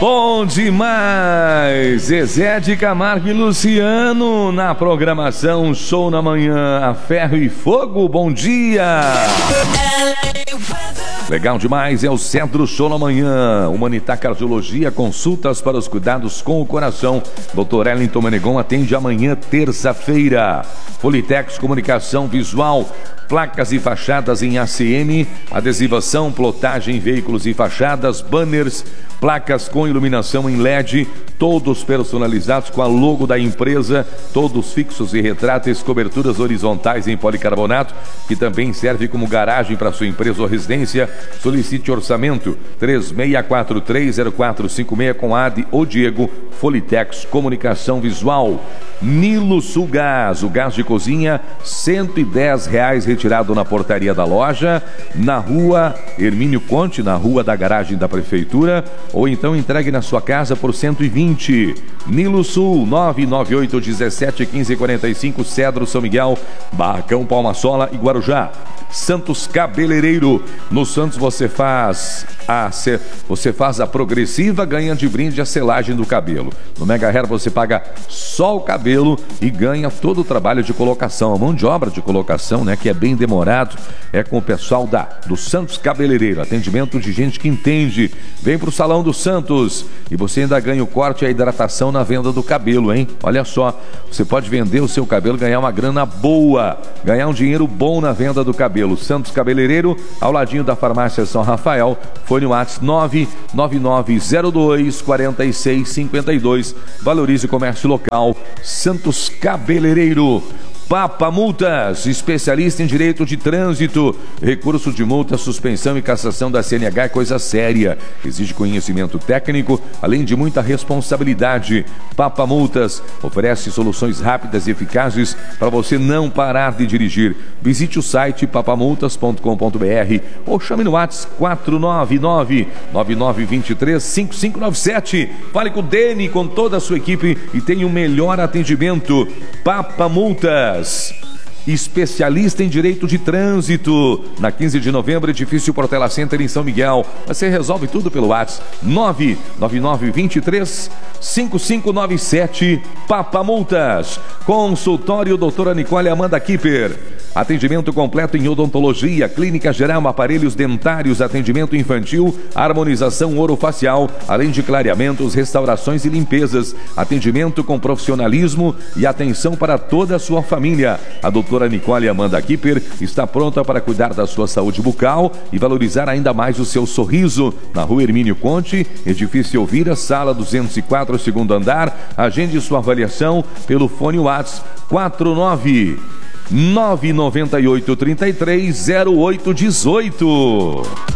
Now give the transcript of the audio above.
Bom demais! Zezé de Camargo e Luciano na programação Show na Manhã, a ferro e fogo. Bom dia! Legal demais, é o Centro Show na Manhã. Humanitar Cardiologia, consultas para os cuidados com o coração. Dr. Ellington Menegon atende amanhã, terça-feira. Politex Comunicação Visual, placas e fachadas em ACM, adesivação, plotagem, veículos e fachadas, banners, placas com iluminação em LED, todos personalizados com a logo da empresa, todos fixos e retráteis, coberturas horizontais em policarbonato, que também serve como garagem para sua empresa ou residência. Solicite orçamento 36430456 com Adi ou Diego. Politex Comunicação Visual. Nilo Sul Gás, o gás de cozinha, R$110 retirado na portaria da loja, na rua Hermínio Conte, na rua da garagem da prefeitura, ou então entregue na sua casa por R$120. Nilo Sul, 998171545, Cedro, São Miguel, Barracão, Palma Sola e Guarujá. Santos Cabeleireiro, no Santos você faz a progressiva, ganha de brinde a selagem do cabelo. No Mega Hair você paga só o cabelo e ganha todo o trabalho de colocação, a mão de obra de colocação, né, que é bem demorado, é com o pessoal do Santos Cabeleireiro, atendimento de gente que entende. Vem pro Salão do Santos e você ainda ganha o corte e a hidratação na venda do cabelo, hein? Olha só, você pode vender o seu cabelo, ganhar uma grana boa, ganhar um dinheiro bom na venda do cabelo. Santos Cabeleireiro, ao ladinho da farmácia São Rafael. Fone WhatsApp 999024652. Valorize o comércio local. Santos Cabeleireiro. Papa Multas, especialista em direito de trânsito. Recurso de multa, suspensão e cassação da CNH é coisa séria. Exige conhecimento técnico, além de muita responsabilidade. Papa Multas oferece soluções rápidas e eficazes para você não parar de dirigir. Visite o site papamultas.com.br ou chame no WhatsApp 499-9923-5597. Fale com o Deni, com toda a sua equipe e tenha o melhor atendimento. Papa Multas, especialista em direito de trânsito. Na 15 de novembro, edifício Portela Center em São Miguel. Você resolve tudo pelo WhatsApp 99923-5597. Papa Multas. Consultório doutora Nicole Amanda Kipper. Atendimento completo em odontologia, clínica geral, aparelhos dentários, atendimento infantil, harmonização orofacial, além de clareamentos, restaurações e limpezas. Atendimento com profissionalismo e atenção para toda a sua família. A doutora Nicole Amanda Kipper está pronta para cuidar da sua saúde bucal e valorizar ainda mais o seu sorriso. Na rua Hermínio Conte, edifício Elvira, sala 204, segundo andar. Agende sua avaliação pelo fone WhatsApp 49 998 33 0818.